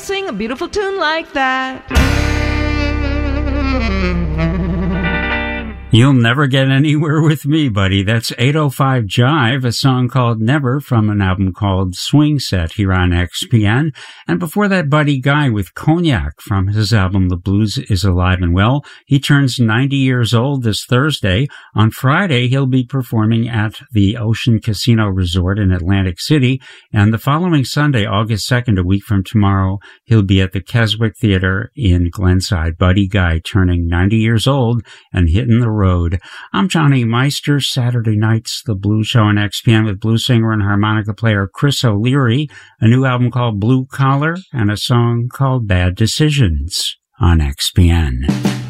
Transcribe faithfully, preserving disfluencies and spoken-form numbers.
sing a beautiful tune like that. You'll never get anywhere with me, buddy. That's eight oh five Jive, a song called Never from an album called Swing Set here on X P N. And before that, Buddy Guy with Cognac from his album The Blues is Alive and Well. He turns ninety years old this Thursday. On Friday, he'll be performing at the Ocean Casino Resort in Atlantic City. And the following Sunday, August second, a week from tomorrow, he'll be at the Keswick Theater in Glenside. Buddy Guy turning ninety years old and hitting the road. I'm Johnny Meister. Saturday nights, the Blues Show on X P N with blues singer and harmonica player Chris O'Leary, a new album called Blue Collar, and a song called Bad Decisions on X P N.